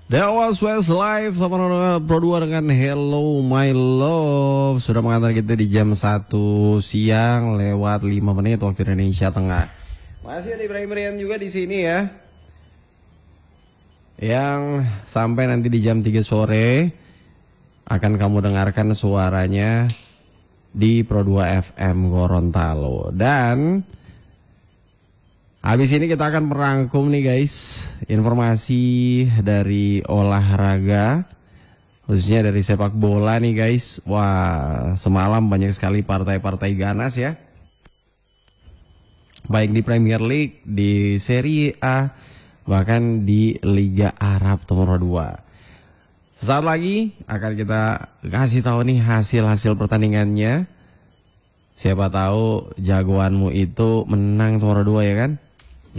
That was Westlife sama Pro 2 dengan Hello My Love. Sudah mengantar kita di jam 1 siang lewat 5 menit waktu Indonesia Tengah. Masih ada Ibrahim Rian juga di sini ya. Yang sampai nanti di jam 3 sore akan kamu dengarkan suaranya di Pro 2 FM Gorontalo. Dan habis ini kita akan merangkum nih guys informasi dari olahraga, khususnya dari sepak bola nih guys. Wah, semalam banyak sekali partai-partai ganas ya, baik di Premier League, di Serie A, bahkan di Liga Arab nomor 2. Sesaat lagi akan kita kasih tahu nih hasil-hasil pertandingannya. Siapa tahu jagoanmu itu menang nomor 2 ya kan.